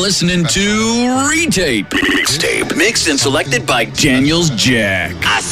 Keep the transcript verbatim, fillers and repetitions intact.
listening to Retape. Mixtape. Mixed and selected by Daniels Jack.